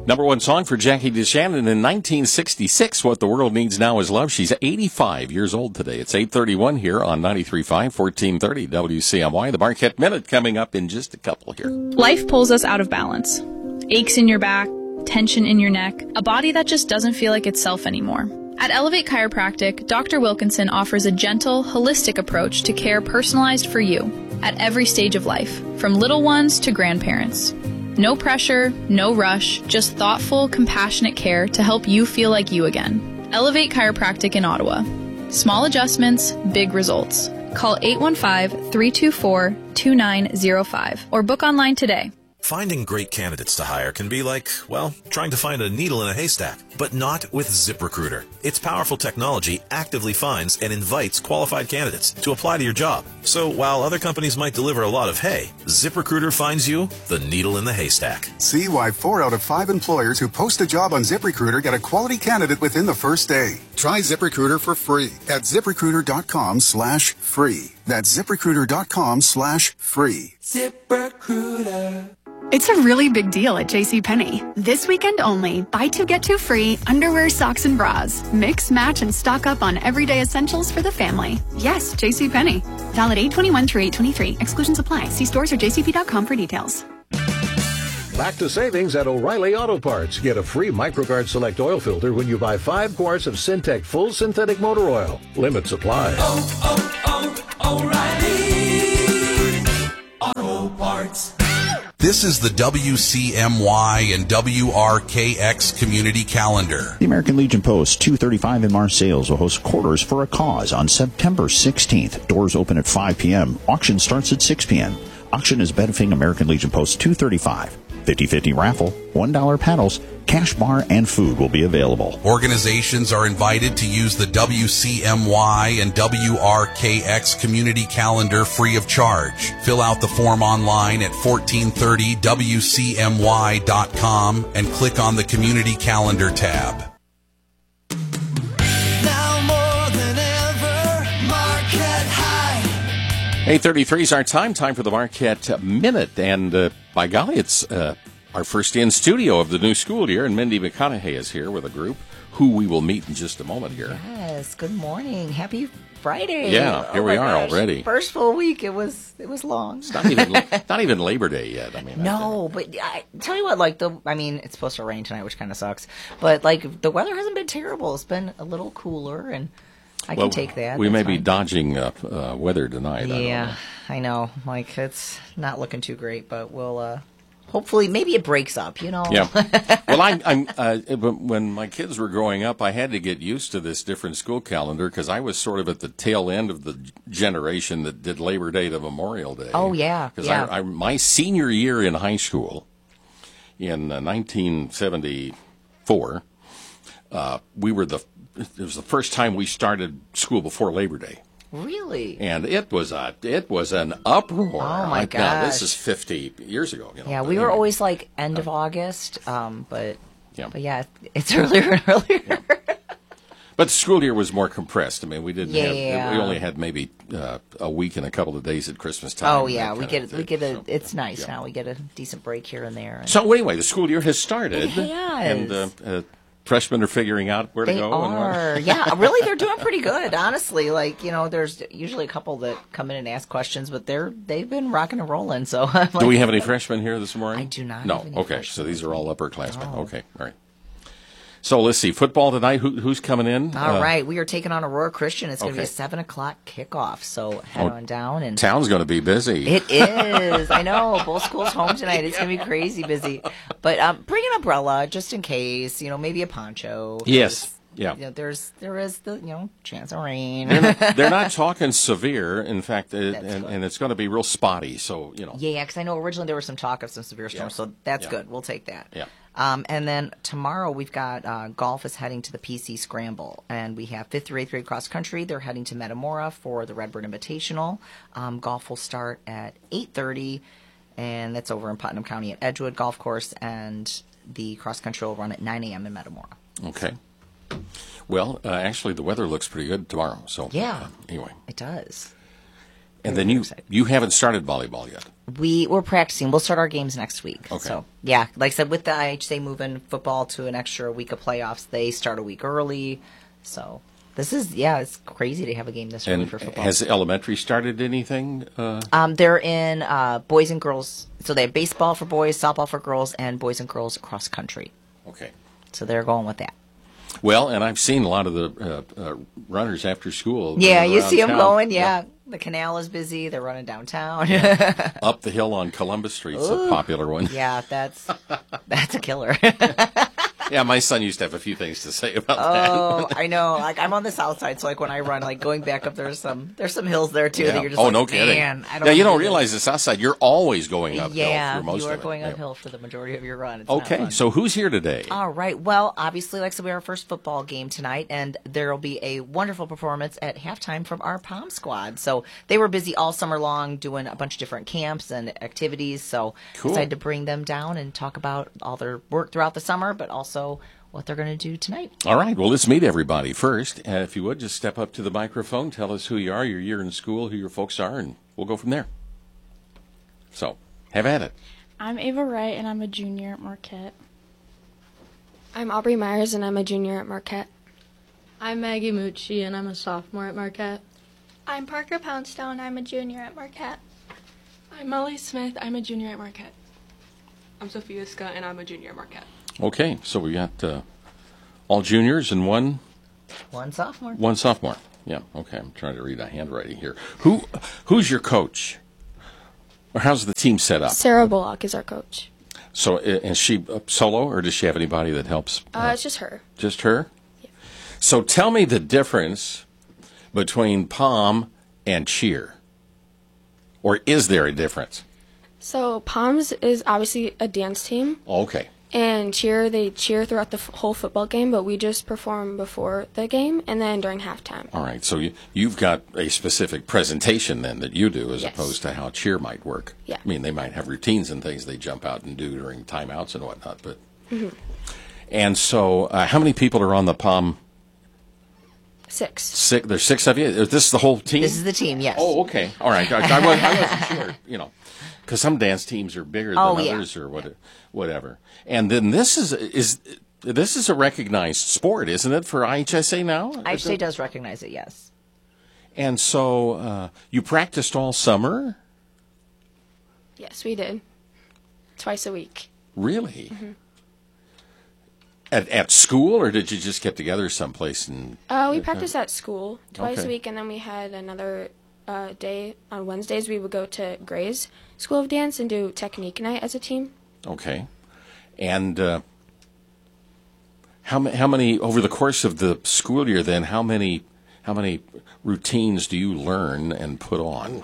Number one song for Jackie DeShannon in 1966, What the World Needs Now is Love. She's 85 years old today. It's 8:31 here on 93.5, 1430 WCMY. The Marquette Minute coming up in just a couple here. Life pulls us out of balance. Aches in your back, tension in your neck, a body that just doesn't feel like itself anymore. At Elevate Chiropractic, Dr. Wilkinson offers a gentle, holistic approach to care personalized for you at every stage of life, from little ones to grandparents. No pressure, no rush, just thoughtful, compassionate care to help you feel like you again. Elevate Chiropractic in Ottawa. Small adjustments, big results. Call 815-324-2905 or book online today. Finding great candidates to hire can be like, well, trying to find a needle in a haystack, but not with ZipRecruiter. Its powerful technology actively finds and invites qualified candidates to apply to your job. So while other companies might deliver a lot of hay, ZipRecruiter finds you the needle in the haystack. See why 4 out of 5 employers who post a job on ZipRecruiter get a quality candidate within the first day. Try ZipRecruiter for free at ZipRecruiter.com/free. That's ZipRecruiter.com/free. ZipRecruiter. It's a really big deal at JCPenney. This weekend only, buy 2 get 2 free underwear, socks, and bras. Mix, match, and stock up on everyday essentials for the family. Yes, JCPenney. Valid 8/21 through 8/23. Exclusions apply. See stores or jcp.com for details. Back to savings at O'Reilly Auto Parts. Get a free MicroGuard Select oil filter when you buy 5 quarts of Syntec Full Synthetic Motor Oil. Limits apply. O'Reilly Auto Parts. This is the WCMY and WRKX Community Calendar. The American Legion Post 235 in Marseilles will host Quarters for a Cause on September 16th. Doors open at 5 p.m. Auction starts at 6 p.m. Auction is benefiting American Legion Post 235. 50/50 raffle, $1 paddles, cash bar, and food will be available. Organizations are invited to use the WCMY and WRKX Community Calendar free of charge. Fill out the form online at 1430WCMY.com and click on the Community Calendar tab. Now more than ever, Marquette High. 8:33 is our time for the Marquette Minute. And by golly, it's our first in studio of the new school year. And Mindy McConaughey is here with a group who we will meet in just a moment here. Yes, good morning. Happy Friday. Yeah, here we are already. First full week. It was long. It's not even Labor Day yet. I mean, no, but I tell you what, it's supposed to rain tonight, which kind of sucks. But the weather hasn't been terrible. It's been a little cooler, and I can take that. We may be dodging weather tonight. Yeah, I know. It's not looking too great, but we'll hopefully maybe it breaks up. Yeah. Well, when my kids were growing up, I had to get used to this different school calendar because I was sort of at the tail end of the generation that did Labor Day to Memorial Day. Oh yeah. Because my senior year in high school in 1974, it was the first time we started school before Labor Day. Really? And it was an uproar. Oh my gosh! Now, this is 50 years ago. Yeah, we were always end of August, but yeah, it's earlier and earlier. Yeah. But the school year was more compressed. I mean, we didn't have. We only had maybe a week and a couple of days at Christmas time. Oh yeah, it's nice now. We get a decent break here and there. So anyway, the school year has started. It has. And freshmen are figuring out where to go. They are. Yeah, really, they're doing pretty good, honestly. There's usually a couple that come in and ask questions, but they've been rocking and rolling. So, do we have any freshmen here this morning? I do not. No. Have any okay. freshmen. So these are all upperclassmen. Oh. Okay. All right. So let's see. Football tonight. Who's coming in? All right. We are taking on Aurora Christian. It's going to be a 7:00 kickoff. So head on down. And town's going to be busy. It is. I know. Both schools home tonight. It's going to be crazy busy. But bring an umbrella just in case. Maybe a poncho. Yes. Yeah. There is the chance of rain. They're not talking severe. In fact, and it's going to be real spotty. So Yeah, because I know originally there was some talk of some severe storms. So that's good. We'll take that. Yeah. And then tomorrow we've got golf is heading to the PC Scramble, and we have 5th through 8th grade cross country. They're heading to Metamora for the Redbird Invitational. Golf will start at 8:30, and that's over in Putnam County at Edgewood Golf Course, and the cross country will run at 9 a.m. in Metamora. Okay. Well, actually, the weather looks pretty good tomorrow. So yeah, anyway, it does. And then you haven't started volleyball yet. We're practicing. We'll start our games next week. Okay. So, yeah, like I said, with the IHSA moving football to an extra week of playoffs, they start a week early. So this is, it's crazy to have a game this early And for football. has elementary started anything? They're in boys and girls. So they have baseball for boys, softball for girls, and boys and girls cross country. Okay. So they're going with that. Well, and I've seen a lot of the runners after school. Yeah, you around see them town. going. Yeah. The canal is busy. They're running downtown. Up the hill on Columbus Street's a popular one. Yeah, that's a killer. Yeah, my son used to have a few things to say about that. Oh, I know. Like I'm on the south side, so like when I run, like going back up, there's some hills there too. Yeah. That you're just Oh, like, no kidding. Man, I don't Yeah, you wanna don't do realize the south side. You're always going uphill Yeah, for most you are of it. going Yeah. uphill for the majority of your run. It's not Okay, fun. so who's here today? All right. Well, obviously, like I said, we have our first football game tonight, and there will be a wonderful performance at halftime from our Palm squad. So they were busy all summer long doing a bunch of different camps and activities. So Cool. decided to bring them down and talk about all their work throughout the summer, but also what they're going to do tonight. All right, well, let's meet everybody first. If you would, just step up to the microphone, tell us who you are, your year in school, who your folks are, and we'll go from there. So, have at it. I'm Ava Wright, and I'm a junior at Marquette. I'm Aubrey Myers, and I'm a junior at Marquette. I'm Maggie Mucci, and I'm a sophomore at Marquette. I'm Parker Poundstone. I'm a junior at Marquette. I'm Molly Smith. I'm a junior at Marquette. I'm Sophia Scott, and I'm a junior at Marquette. Okay, so we got all juniors and one sophomore. One sophomore. Yeah, okay, I'm trying to read a handwriting here. Who's your coach? Or how's the team set up? Sarah Bullock is our coach. So is she solo, or does she have anybody that helps? It's just her. Just her? Yeah. So tell me the difference between Palm and cheer. Or is there a difference? So Palms is obviously a dance team. Okay. And cheer, they cheer throughout the whole football game, but we just perform before the game and then during halftime. All right, so you've got a specific presentation then that you do as Yes. opposed to how cheer might work. Yeah. I mean, they might have routines and things they jump out and do during timeouts and whatnot. But And so how many people are on the Palm? 6. There's 6 of you? Is this the whole team? This is the team, yes. Oh, okay. All right. I wasn't sure, because some dance teams are bigger than others or whatever. And then this is a recognized sport, isn't it, for IHSA now? IHSA does recognize it, yes. And so you practiced all summer? Yes, we did. Twice a week. Really? Mm-hmm. At school, or did you just get together someplace and? We practiced at school twice Okay. a week, and then we had another day on Wednesdays. We would go to Gray's School of Dance and do technique night as a team. Okay, and how many over the course of the school year? Then how many routines do you learn and put on?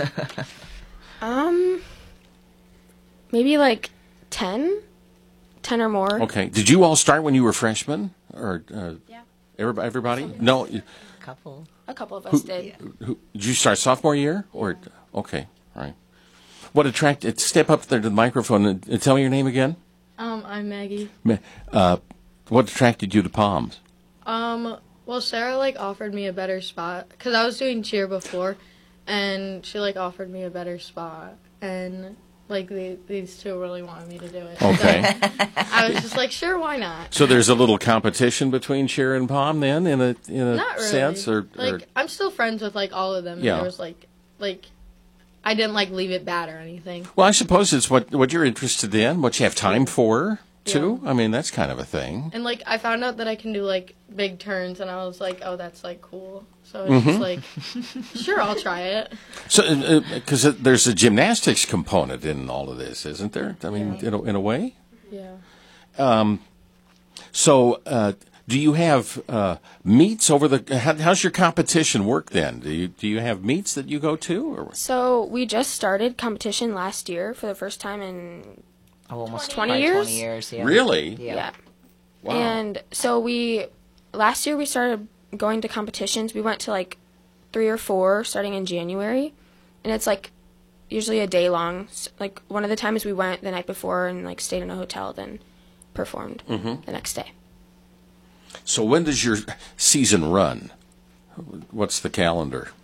Maybe like 10 or more. Okay. Did you all start when you were freshmen, or Yeah. everybody? No. A couple of us did. Did you start sophomore year, or okay? All right. What attracted? Step up there to the microphone and tell me your name again. I'm Maggie. What attracted you to Palms? Well, Sarah offered me a better spot because I was doing cheer before, and she offered me a better spot, and these two really wanted me to do it. Okay. So I was just like, sure, why not? So there's a little competition between cheer and Palm then, in a Not really. sense, or I'm still friends with all of them. And Yeah. there was I didn't leave it bad or anything. well, I suppose it's what you're interested in, what you have time for, too. I mean, that's kind of a thing. And I found out that I can do big turns, and I was like, oh, that's cool. So it's just sure, I'll try it. So, because there's a gymnastics component in all of this, isn't there? I mean, in a way. Yeah. So, do you have meets over the? How's your competition work then? Do you have meets that you go to? Or? So we just started competition last year for the first time in almost 20 years. 20 years, yeah. Really? Yeah. Wow. And so last year we started going to competitions. We went to 3 or 4 starting in January, and it's usually a day long. One of the times we went the night before and stayed in a hotel, then performed the next day. So when does your season run? What's the calendar?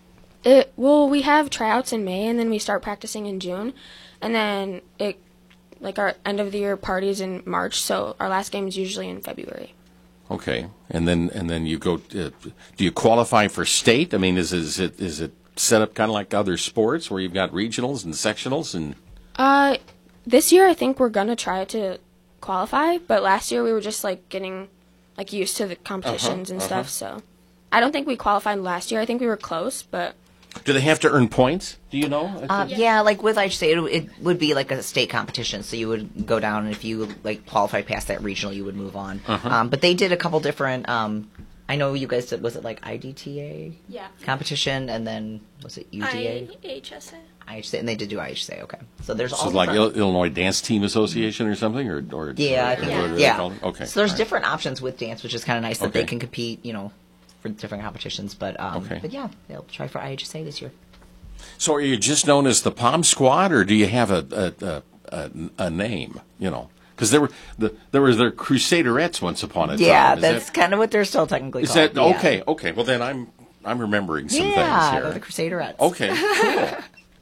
We have tryouts in May, and then we start practicing in June, and then our end of the year parties in March. So our last game is usually in February. Okay, and then you go. Do you qualify for state? I mean, is it set up kind of like other sports where you've got regionals and sectionals and? This year I think we're gonna try to qualify, but last year we were just getting used to the competitions and stuff. So I don't think we qualified last year. I think we were close, but. Do they have to earn points? Do you know? Yeah, with IHSA, it would be like a state competition. So you would go down, and if you qualified past that regional, you would move on. But they did a couple different. I know you guys did. Was it IDTA? Yeah. Competition, and then was it UDA? IHSA, and they did do IHSA. Okay, so there's all. So Illinois Dance Team Association or something, or yeah, I think yeah. Okay. So there's different options with dance, which is kind of nice that they can compete. For different competitions, but yeah, they'll try for IHSA this year. So are you just known as the Palm Squad, or do you have a name? Because there were the Crusaderettes once upon a time. Yeah, that's kind of what they're still technically called. Is that okay? Okay, well then I'm remembering some things here. Yeah, the Crusaderettes. Okay, cool.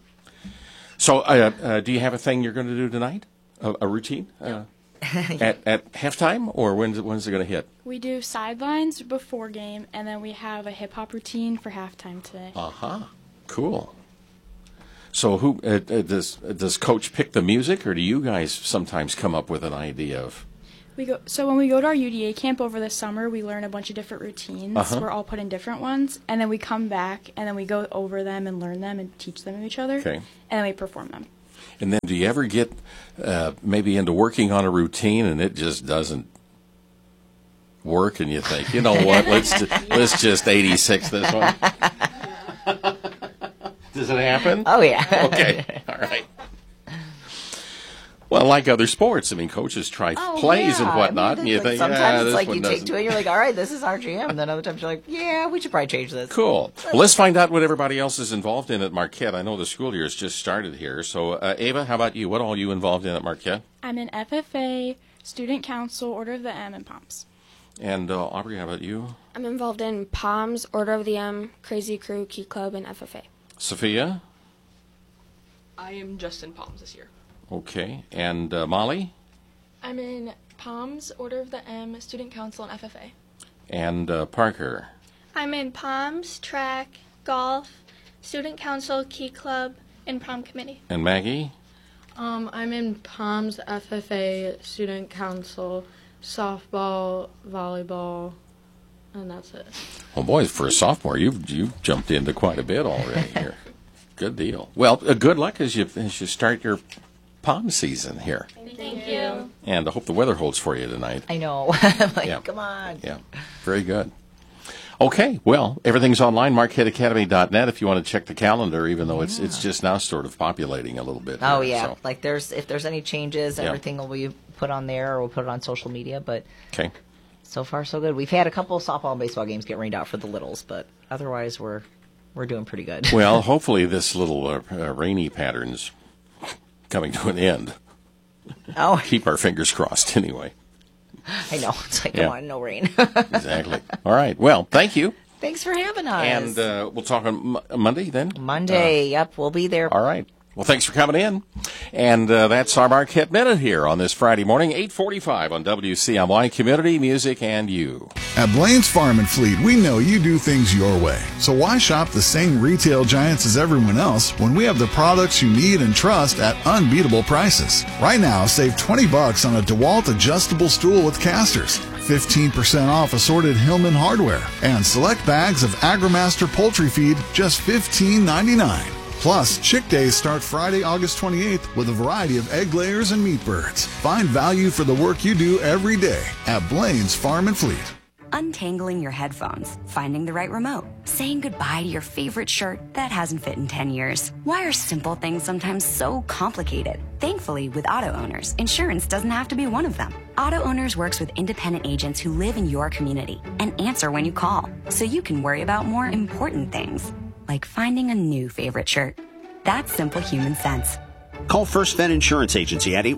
So do you have a thing you're going to do tonight? A routine? At halftime, or when's it going to hit? We do sidelines before game, and then we have a hip-hop routine for halftime today. Cool. So who does Coach pick the music, or do you guys sometimes come up with an idea of? So when we go to our UDA camp over the summer, we learn a bunch of different routines. We're all put in different ones, and then we come back, and then we go over them and learn them and teach them to each other, and then we perform them. And then do you ever get maybe into working on a routine and it just doesn't work, and you think, you know what, let's just 86 this one? Does it happen? Oh, yeah. Okay, all right. Well, like other sports, I mean, coaches try plays and whatnot, and you think, sometimes it's you take to it, you're like, all right, this is our jam, and then other times you're like, yeah, we should probably change this. Cool. Well, let's find out what everybody else is involved in at Marquette. I know the school year has just started here, so Ava, how about you? What all are you involved in at Marquette? I'm in FFA, Student Council, Order of the M, and POMS. And Aubrey, how about you? I'm involved in POMS, Order of the M, Crazy Crew, Key Club, and FFA. Sophia? I am just in POMS this year. Okay. And Molly? I'm in POMS, Order of the M, Student Council, and FFA. And Parker? I'm in POMS, track, golf, Student Council, Key Club, and prom committee. And Maggie? I'm in POMS, FFA, Student Council, softball, volleyball, and that's it. Well, boys, for a sophomore, you've jumped into quite a bit already here. Good deal. Well, good luck as you start your pom season here. Thank you. And I hope the weather holds for you tonight. I know. I'm like, come on. Yeah, very good. Okay, well, everything's online, MarquetteAcademy.net, if you want to check the calendar, even though it's just now sort of populating a little bit. Oh, here, yeah. so. If there's any changes, everything will be put on there, or we'll put it on social media. But so far, so good. We've had a couple of softball and baseball games get rained out for the littles, but otherwise we're doing pretty good. Well, hopefully this little rainy pattern's coming to an end. Oh. Keep our fingers crossed anyway. I know. It's like, come on, no rain. Exactly. All right. Well, thank you. Thanks for having us. And we'll talk on Monday then? Monday, yep. We'll be there. All right. Well, thanks for coming in. And that's our Marquette Minute here on this Friday morning, 8:45 on WCMY Community Music and You. At Blaine's Farm and Fleet, we know you do things your way. So why shop the same retail giants as everyone else when we have the products you need and trust at unbeatable prices? Right now, save $20 on a DeWalt adjustable stool with casters, 15% off assorted Hillman hardware, and select bags of AgriMaster poultry feed, just $15.99. Plus, Chick Days start Friday, August 28th with a variety of egg layers and meat birds. Find value for the work you do every day at Blaine's Farm and Fleet. Untangling your headphones, finding the right remote, saying goodbye to your favorite shirt that hasn't fit in 10 years. Why are simple things sometimes so complicated? Thankfully, with Auto Owners, insurance doesn't have to be one of them. Auto Owners works with independent agents who live in your community and answer when you call, so you can worry about more important things, like finding a new favorite shirt. That's simple human sense. Call First Fed Insurance Agency at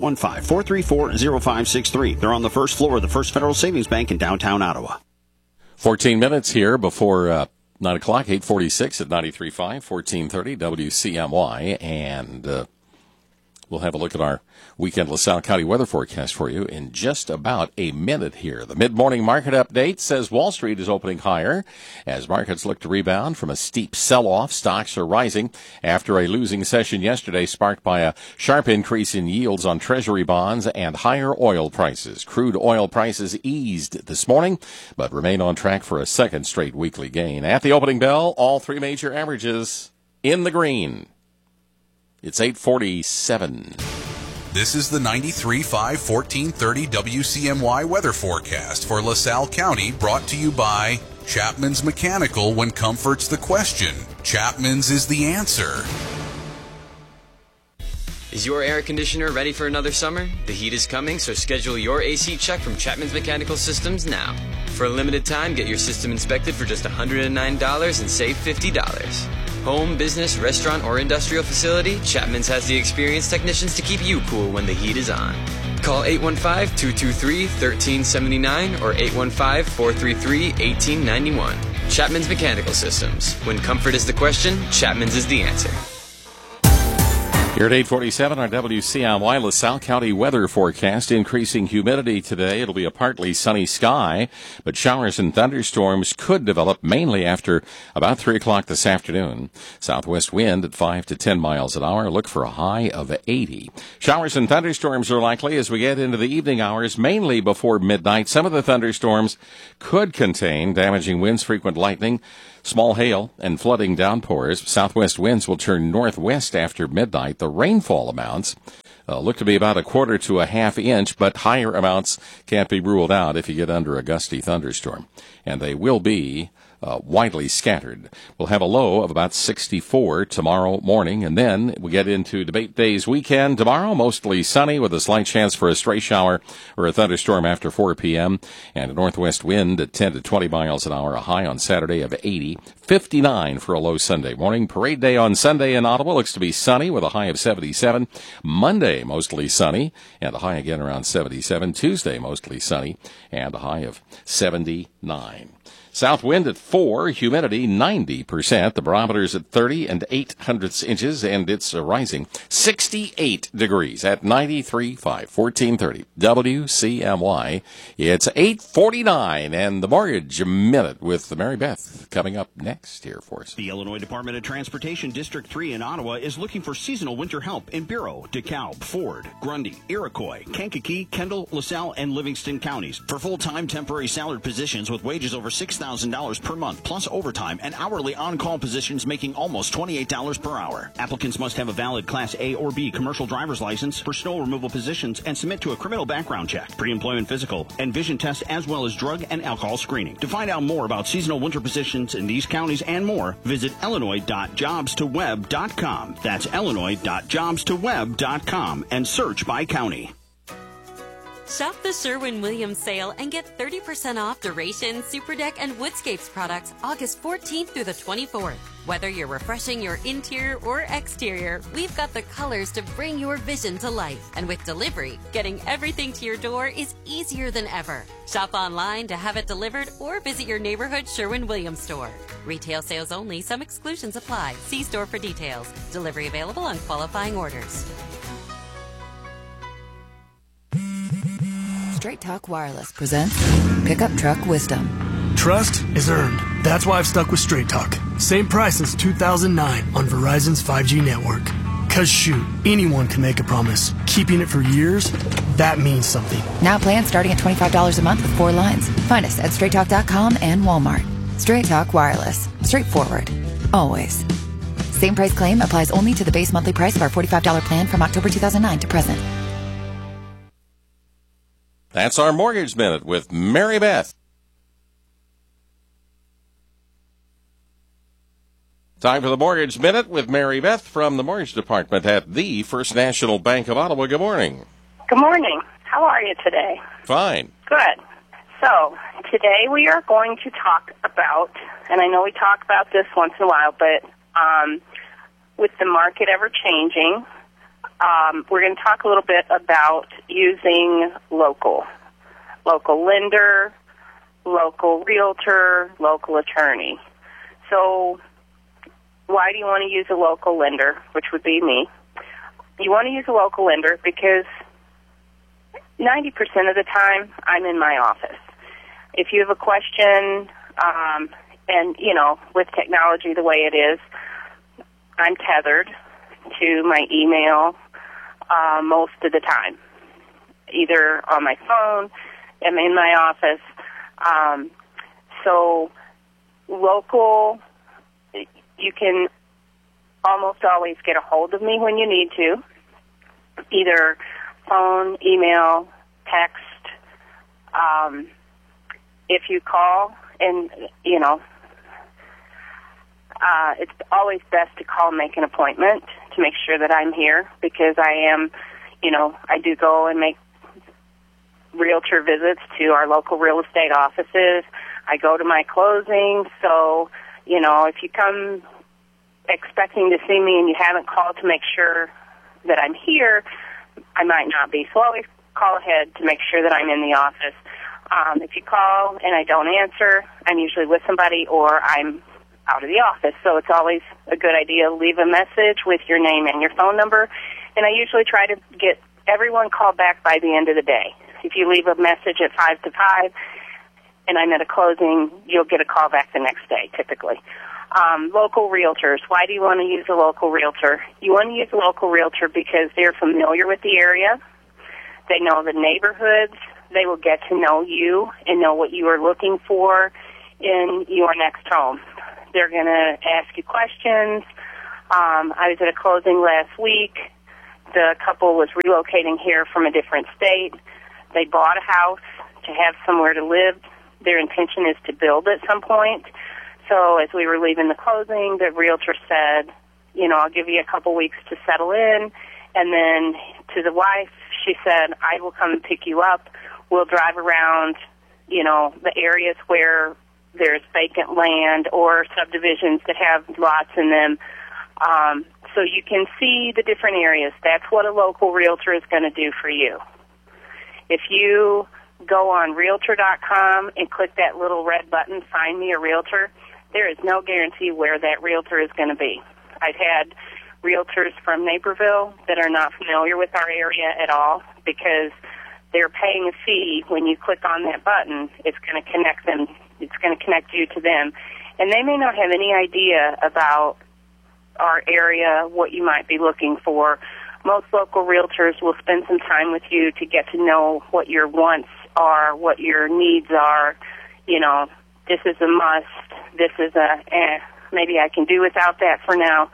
815-434-0563. They're on the first floor of the First Federal Savings Bank in downtown Ottawa. 14 minutes here before 9 o'clock, 8:46 at 93.5, 1430 WCMY, and we'll have a look at our weekend LaSalle County weather forecast for you in just about a minute here. The mid-morning market update says Wall Street is opening higher as markets look to rebound from a steep sell-off. Stocks are rising after a losing session yesterday sparked by a sharp increase in yields on Treasury bonds and higher oil prices. Crude oil prices eased this morning, but remain on track for a second straight weekly gain. At the opening bell, all three major averages in the green. It's 8:47. This is the 93.5 1430 WCMY weather forecast for LaSalle County, brought to you by Chapman's Mechanical. When comfort's the question, Chapman's is the answer. Is your air conditioner ready for another summer? The heat is coming, so schedule your AC check from Chapman's Mechanical Systems now. For a limited time, get your system inspected for just $109 and save $50. Home, business, restaurant, or industrial facility, Chapman's has the experienced technicians to keep you cool when the heat is on. Call 815-223-1379 or 815-433-1891. Chapman's Mechanical Systems. When comfort is the question, Chapman's is the answer. Here at 8:47, our WCMY LaSalle County weather forecast. Increasing humidity today. It'll be a partly sunny sky, but showers and thunderstorms could develop mainly after about 3 o'clock this afternoon. Southwest wind at 5 to 10 miles an hour. Look for a high of 80. Showers and thunderstorms are likely as we get into the evening hours, mainly before midnight. Some of the thunderstorms could contain damaging winds, frequent lightning, small hail, and flooding downpours. Southwest winds will turn northwest after midnight. The rainfall amounts look to be about 1/4 to a half inch, but higher amounts can't be ruled out if you get under a gusty thunderstorm. And they will be widely scattered. We'll have a low of about 64 tomorrow morning, and then we get into Debate Days weekend. Tomorrow, mostly sunny with a slight chance for a stray shower or a thunderstorm after 4 p.m. and a northwest wind at 10 to 20 miles an hour, a high on Saturday of 80. 59 for a low Sunday morning. Parade day on Sunday in Ottawa looks to be sunny with a high of 77. Monday, mostly sunny and a high again around 77. Tuesday, mostly sunny and a high of 79. South wind at 4, humidity 90%. The barometer's at 30 and 0.8 inches, and it's rising 68 degrees at 93.5, 1430 WCMY. It's 8:49, and the Mortgage Minute with Mary Beth coming up next here for us. The Illinois Department of Transportation District 3 in Ottawa is looking for seasonal winter help in Bureau, DeKalb, Ford, Grundy, Iroquois, Kankakee, Kendall, LaSalle, and Livingston counties for full-time temporary salaried positions with wages over $6,000 per month, plus overtime, and hourly on-call positions making almost $28 per hour. Applicants must have a valid Class A or B commercial driver's license for snow removal positions and submit to a criminal background check, pre-employment physical, and vision test, as well as drug and alcohol screening. To find out more about seasonal winter positions in these counties and more, visit illinois.jobstoweb.com. That's illinois.jobstoweb.com and search by county. Shop the Sherwin-Williams sale and get 30% off Duration, Superdeck, and Woodscapes products August 14th through the 24th. Whether you're refreshing your interior or exterior, we've got the colors to bring your vision to life. And with delivery, getting everything to your door is easier than ever. Shop online to have it delivered or visit your neighborhood Sherwin-Williams store. Retail sales only. Some exclusions apply. See store for details. Delivery available on qualifying orders. Straight Talk Wireless presents Pickup Truck Wisdom. Trust is earned. That's why I've stuck with Straight Talk. Same price since 2009 on Verizon's 5G network. Cause shoot, anyone can make a promise. Keeping it for years, that means something. Now plans starting at $25 a month with 4 lines. Find us at straighttalk.com and Walmart. Straight Talk Wireless. Straightforward. Always. Same price claim applies only to the base monthly price of our $45 plan from October 2009 to present. That's our Mortgage Minute with Mary Beth. Time for the Mortgage Minute with Mary Beth from the Mortgage Department at the First National Bank of Ottawa. Good morning. Good morning. How are you today? Fine. Good. So, today we are going to talk about, and I know we talk about this once in a while, but with the market ever changing, we're going to talk a little bit about using local lender, local realtor, local attorney. So why do you want to use a local lender, which would be me? You want to use a local lender because 90% of the time I'm in my office. If you have a question, and, you know, with technology the way it is, I'm tethered to my email most of the time, either on my phone, I'm in my office. So local, you can almost always get a hold of me when you need to, either phone, email, text. If you call, and, you know, it's always best to call and make an appointment to make sure that I'm here, because I am, you know, I do go and make realtor visits to our local real estate offices. I go to my closings. So, you know, if you come expecting to see me and you haven't called to make sure that I'm here, I might not be. So always call ahead to make sure that I'm in the office. If you call and I don't answer, I'm usually with somebody or I'm out of the office. So it's always a good idea to leave a message with your name and your phone number. And I usually try to get everyone called back by the end of the day. If you leave a message at 5 to 5 and I'm at a closing, you'll get a call back the next day, typically. Local realtors. Why do you want to use a local realtor? You want to use a local realtor because they're familiar with the area. They know the neighborhoods. They will get to know you and know what you are looking for in your next home. They're going to ask you questions. I was at a closing last week. The couple was relocating here from a different state. They bought a house to have somewhere to live. Their intention is to build at some point. So as we were leaving the closing, the realtor said, you know, I'll give you a couple weeks to settle in. And then to the wife, she said, I will come and pick you up. We'll drive around, you know, the areas where there's vacant land or subdivisions that have lots in them. So you can see the different areas. That's what a local realtor is going to do for you. If you go on Realtor.com and click that little red button, Find Me a Realtor, there is no guarantee where that realtor is going to be. I've had realtors from Naperville that are not familiar with our area at all because they're paying a fee. When you click on that button, it's going to connect them. It's going to connect you to them. And they may not have any idea about our area, what you might be looking for. Most local realtors will spend some time with you to get to know what your wants are, what your needs are. You know, this is a must. This is maybe I can do without that for now.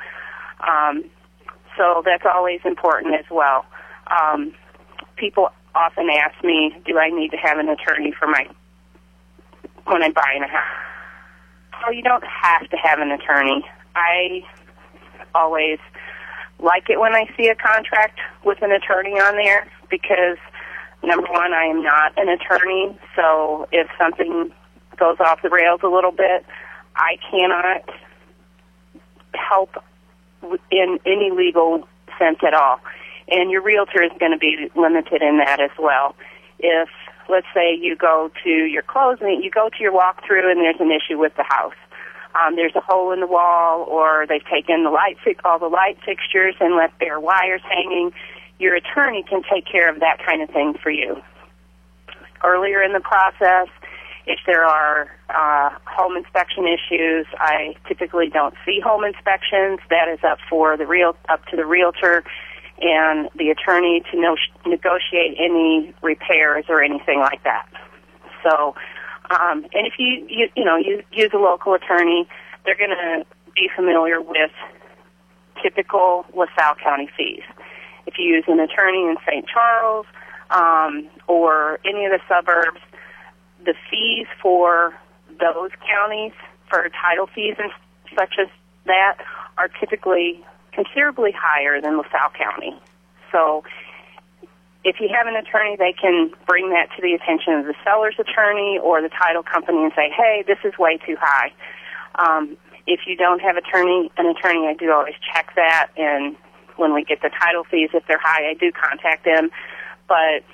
So that's always important as well. People often ask me, do I need to have an attorney for when I'm buying a house? Well, you don't have to have an attorney. I always like it when I see a contract with an attorney on there because, number one, I am not an attorney, so if something goes off the rails a little bit, I cannot help in any legal sense at all. And your realtor is going to be limited in that as well. If, let's say, you go to your closing, you go to your walkthrough and there's an issue with the house. There's a hole in the wall, or they've taken all the light fixtures and left bare wires hanging. Your attorney can take care of that kind of thing for you. Earlier in the process, if there are home inspection issues, I typically don't see home inspections. That is up to the realtor and the attorney to negotiate any repairs or anything like that. So, and if you use a local attorney, they're going to be familiar with typical LaSalle County fees. If you use an attorney in St. Charles or any of the suburbs, the fees for those counties, for title fees and such as that, are typically considerably higher than LaSalle County. So if you have an attorney, they can bring that to the attention of the seller's attorney or the title company and say, hey, this is way too high. If you don't have an attorney, I do always check that, and when we get the title fees, if they're high, I do contact them. But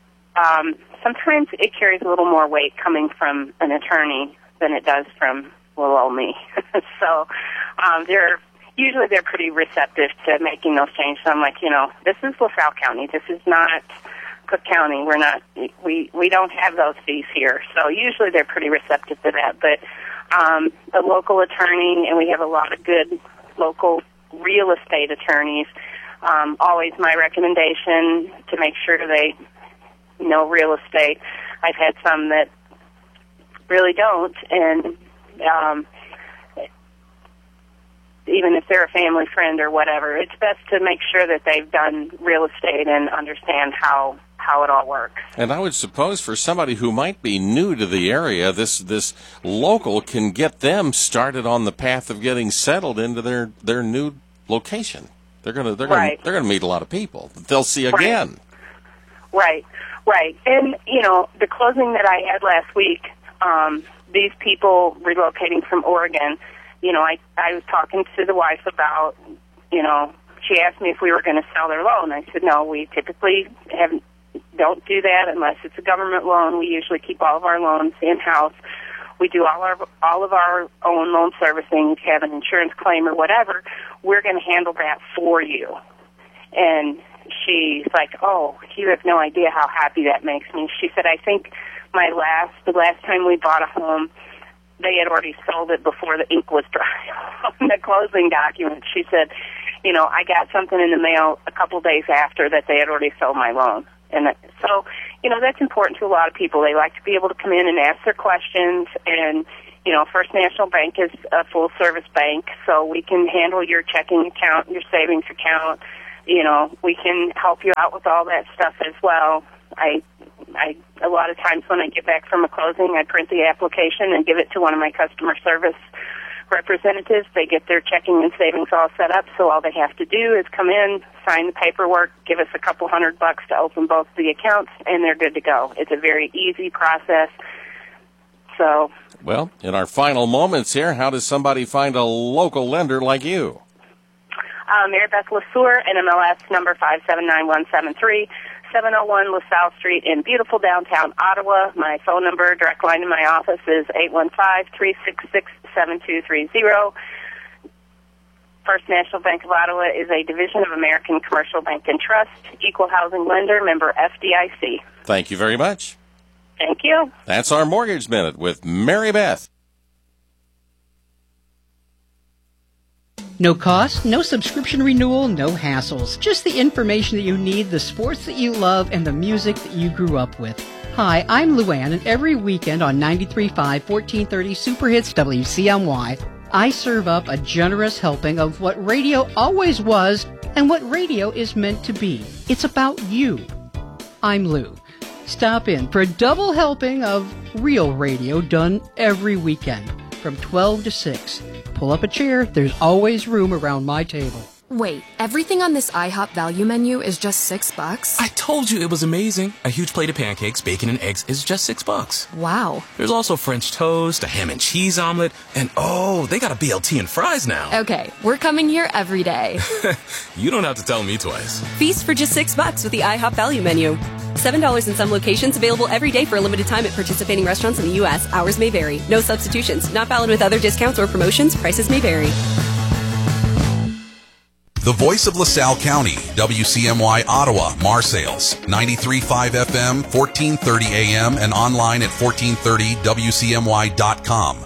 sometimes it carries a little more weight coming from an attorney than it does from will owe me. So they're pretty receptive to making those changes. So I'm like, this is LaSalle County. This is not Cook County. We don't have those fees here. So usually they're pretty receptive to that. But the local attorney, and we have a lot of good local real estate attorneys, always my recommendation to make sure they know real estate. I've had some that really don't, and even if they're a family friend or whatever, it's best to make sure that they've done real estate and understand how it all works. And I would suppose for somebody who might be new to the area, this local can get them started on the path of getting settled into their new location. They're gonna meet a lot of people that they'll see again. Right. And the closing that I had last week, these people relocating from Oregon, I was talking to the wife about, she asked me if we were going to sell their loan. I said, no, we typically don't do that unless it's a government loan. We usually keep all of our loans in-house. We do all of our own loan servicing. If you have an insurance claim or whatever, we're going to handle that for you. And she's like, oh, you have no idea how happy that makes me. She said, I think the last time we bought a home, they had already sold it before the ink was dry on the closing documents. She said, I got something in the mail a couple days after that they had already sold my loan. And so, that's important to a lot of people. They like to be able to come in and ask their questions. And, First National Bank is a full-service bank, so we can handle your checking account, your savings account. We can help you out with all that stuff as well. A lot of times when I get back from a closing, I print the application and give it to one of my customer service representatives. They get their checking and savings all set up, so all they have to do is come in, sign the paperwork, give us a couple $100 to open both the accounts, and they're good to go. It's a very easy process. So, well, in our final moments here, how does somebody find a local lender like you? Mary Beth LeSueur, NMLS number 579173, 701 LaSalle Street in beautiful downtown Ottawa. My phone number, direct line to my office, is 815-366-7230. First National Bank of Ottawa is a division of American Commercial Bank and Trust, equal housing lender, member FDIC. Thank you very much. Thank you. That's our Mortgage Minute with Mary Beth. No cost, no subscription renewal, no hassles. Just the information that you need, the sports that you love, and the music that you grew up with. Hi, I'm Luann, and every weekend on 93.5, 1430 Super Hits WCMY, I serve up a generous helping of what radio always was and what radio is meant to be. It's about you. I'm Lou. Stop in for a double helping of real radio done every weekend from 12 to 6. Pull up a chair. There's always room around my table. Wait, everything on this IHOP value menu is just $6? I told you it was amazing. A huge plate of pancakes, bacon, and eggs is just $6. Wow. There's also French toast, a ham and cheese omelet, and they got a BLT and fries now. Okay, we're coming here every day. You don't have to tell me twice. Feast for just $6 with the IHOP value menu. $7 in some locations, available every day for a limited time at participating restaurants in the U.S. Hours may vary. No substitutions. Not valid with other discounts or promotions. Prices may vary. The voice of LaSalle County, WCMY Ottawa, Marseilles, 93.5 FM, 1430 AM, and online at 1430WCMY.com.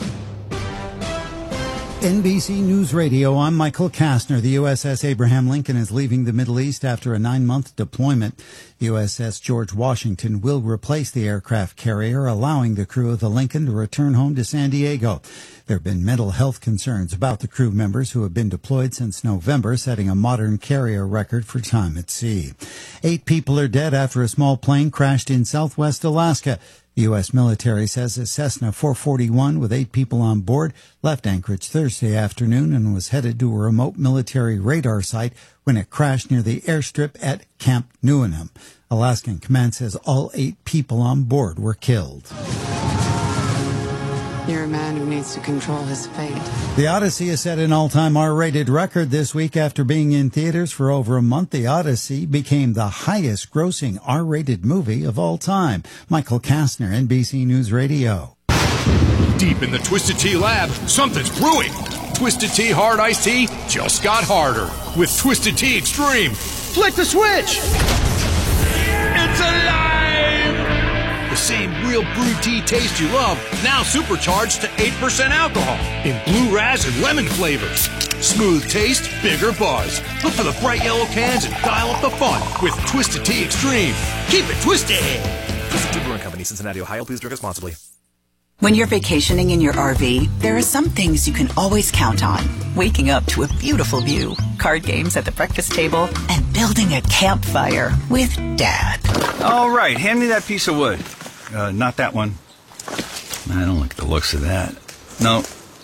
NBC News Radio, I'm Michael Kastner. The USS Abraham Lincoln is leaving the Middle East after a 9-month deployment. USS George Washington will replace the aircraft carrier, allowing the crew of the Lincoln to return home to San Diego. There have been mental health concerns about the crew members who have been deployed since November, setting a modern carrier record for time at sea. 8 people are dead after a small plane crashed in southwest Alaska. The U.S. military says a Cessna 441 with 8 people on board left Anchorage Thursday afternoon and was headed to a remote military radar site when it crashed near the airstrip at Camp Newenham. Alaskan Command says all 8 people on board were killed. You're a man who needs to control his fate. The Odyssey has set an all-time R-rated record this week after being in theaters for over a month. The Odyssey became the highest-grossing R-rated movie of all time. Michael Kastner, NBC News Radio. Deep in the Twisted Tea lab, something's brewing. Twisted Tea Hard Iced Tea just got harder with Twisted Tea Extreme. Flick the switch! It's alive! The same real brewed tea taste you love, now supercharged to 8% alcohol in blue raz and lemon flavors. Smooth taste, bigger buzz. Look for the bright yellow cans and dial up the fun with Twisted Tea Extreme. Keep it twisted! Twisted Tea Brewing Company, Cincinnati, Ohio. Please drink responsibly. When you're vacationing in your RV, there are some things you can always count on. Waking up to a beautiful view, card games at the breakfast table, and building a campfire with Dad. All right, hand me that piece of wood. Not that one. I don't like the looks of that. No.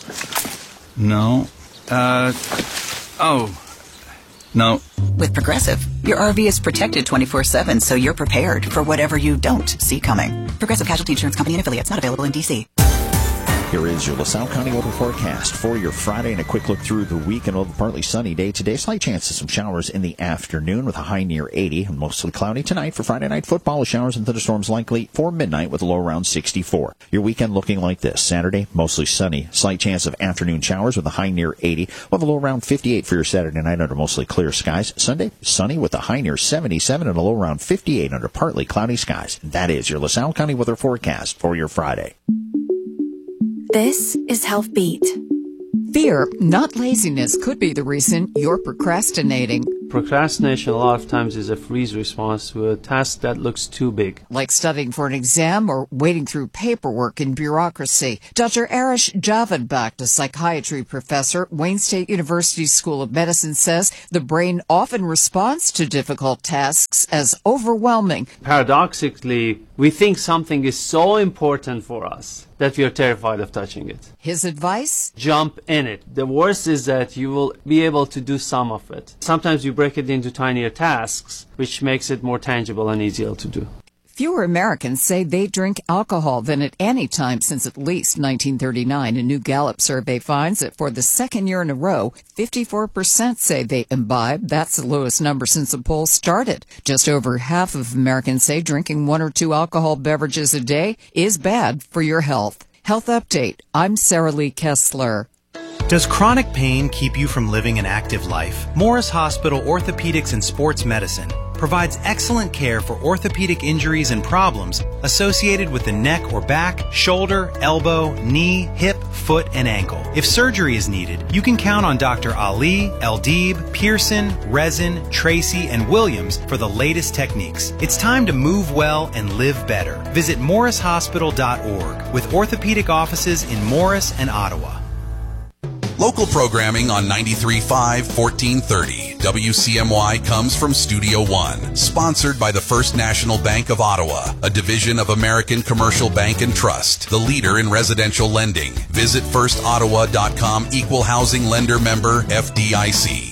No. With Progressive, your RV is protected 24/7, so you're prepared for whatever you don't see coming. Progressive Casualty Insurance Company and affiliates, not available in D.C. Here is your LaSalle County weather forecast for your Friday and a quick look through the week. And over partly sunny day today. Slight chance of some showers in the afternoon with a high near 80 and mostly cloudy tonight for Friday night football with showers and thunderstorms likely for midnight with a low around 64. Your weekend looking like this. Saturday, mostly sunny. Slight chance of afternoon showers with a high near 80. We'll have a low around 58 for your Saturday night under mostly clear skies. Sunday, sunny with a high near 77 and a low around 58 under partly cloudy skies. That is your LaSalle County weather forecast for your Friday. This is Health Beat. Fear, not laziness, could be the reason you're procrastinating. Procrastination a lot of times is a freeze response to a task that looks too big. Like studying for an exam or wading through paperwork and bureaucracy. Dr. Arash Javedbakht, a psychiatry professor, Wayne State University School of Medicine, says the brain often responds to difficult tasks as overwhelming. Paradoxically, we think something is so important for us that we are terrified of touching it. His advice? Jump in it. The worst is that you will be able to do some of it. Sometimes you break it into tinier tasks, which makes it more tangible and easier to do. Fewer Americans say they drink alcohol than at any time since at least 1939. A new Gallup survey finds that for the second year in a row, 54% say they imbibe. That's the lowest number since the poll started. Just over half of Americans say drinking 1 or 2 alcohol beverages a day is bad for your health. Health Update. I'm Sarah Lee Kessler. Does chronic pain keep you from living an active life? Morris Hospital Orthopedics and Sports Medicine provides excellent care for orthopedic injuries and problems associated with the neck or back, shoulder, elbow, knee, hip, foot, and ankle. If surgery is needed, you can count on Dr. Ali, Eldeeb, Pearson, Resin, Tracy, and Williams for the latest techniques. It's time to move well and live better. Visit morrishospital.org with orthopedic offices in Morris and Ottawa. Local programming on 93.5, 1430. WCMY comes from Studio One, sponsored by the First National Bank of Ottawa, a division of American Commercial Bank and Trust, the leader in residential lending. Visit firstottawa.com, equal housing lender member, FDIC.